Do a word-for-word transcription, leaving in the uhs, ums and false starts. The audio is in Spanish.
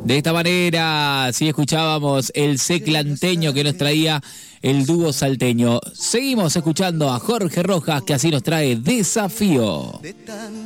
De esta manera, sí escuchábamos el seclanteño que nos traía el dúo salteño. Seguimos escuchando a Jorge Rojas, que así nos trae Desafío.